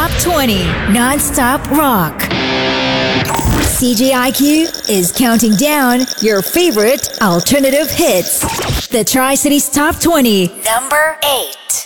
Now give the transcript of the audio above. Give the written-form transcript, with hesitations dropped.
Top 20 Non-Stop Rock. CJIQ is counting down your favorite alternative hits. The Tri-Cities Top 20, number 8.